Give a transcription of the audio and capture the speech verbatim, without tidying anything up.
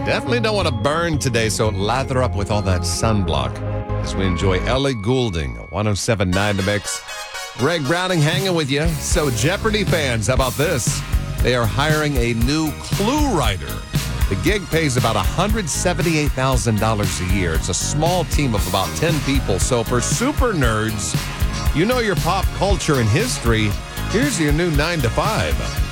Definitely don't want to burn today, so lather up with all that sunblock as we enjoy Ellie Goulding, one oh seven point nine The Mix. Greg Browning hanging with you. So Jeopardy fans, how about this? They are hiring a new clue writer. The gig pays about one hundred seventy-eight thousand dollars a year. It's a small team of about ten people. So for super nerds, you know your pop culture and history, here's your new nine to five.